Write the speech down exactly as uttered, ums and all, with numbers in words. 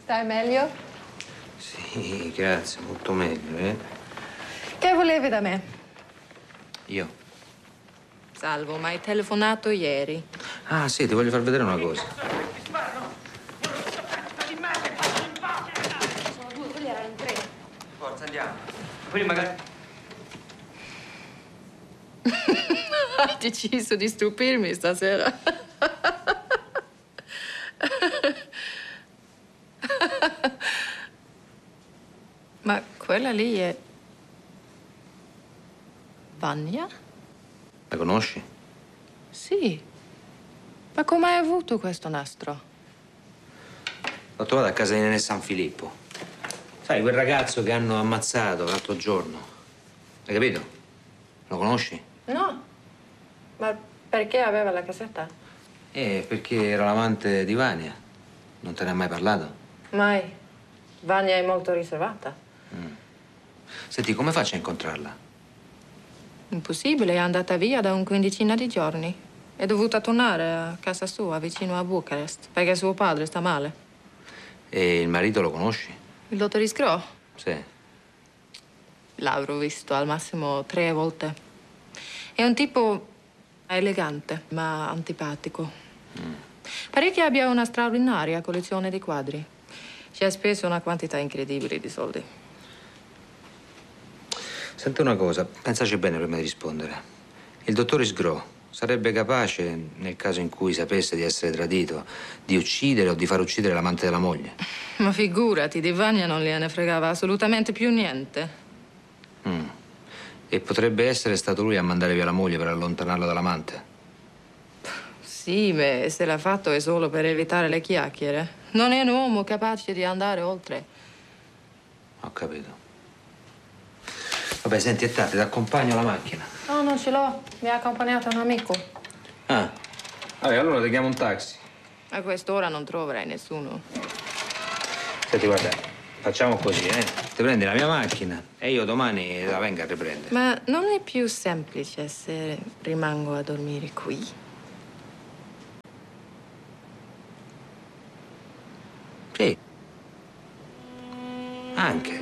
Stai meglio? Sì, grazie, molto meglio, eh? Che volevi da me? Io? Salvo, mi hai telefonato ieri. Ah, sì, ti voglio far vedere una cosa. Sono due, quelli erano in tre. Forza, andiamo. Poi magari... Hai deciso di stupirmi stasera. Ma quella lì è... Vania? La conosci? Sì. Ma come hai avuto questo nastro? L'ho trovata a casa di Nenè San Filippo. Sai, quel ragazzo che hanno ammazzato l'altro giorno. Hai capito? Lo conosci? No. Ma perché aveva la casetta? Eh, perché era l'amante di Vania. Non te ne ha mai parlato? Mai. Vania è molto riservata. Mm. Senti, come faccio a incontrarla? Impossibile, è andata via da un quindicina di giorni. È dovuta tornare a casa sua, vicino a Bucarest, perché suo padre sta male. E il marito lo conosci? Il dottor Isgro? Sì. L'avrò visto al massimo tre volte. È un tipo elegante, ma antipatico. Mm. Pare che abbia una straordinaria collezione di quadri. Ci ha speso una quantità incredibile di soldi. Senti una cosa, pensaci bene prima di rispondere. Il dottor Isgro sarebbe capace, nel caso in cui sapesse di essere tradito, di uccidere o di far uccidere l'amante della moglie? Ma figurati, di Vania non gliene fregava assolutamente più niente. Mm. E potrebbe essere stato lui a mandare via la moglie per allontanarla dall'amante? Sì, ma se l'ha fatto è solo per evitare le chiacchiere. Non è un uomo capace di andare oltre. Ho capito. Vabbè, senti, è tardi, ti accompagno alla macchina. No, non ce l'ho. Mi ha accompagnato un amico. Ah, vabbè, allora ti chiamo un taxi. A quest'ora non troverai nessuno. Senti, guarda, facciamo così, eh. Ti prendi la mia macchina e io domani la vengo a riprendere. Ma non è più semplice se rimango a dormire qui? Sì. Anche.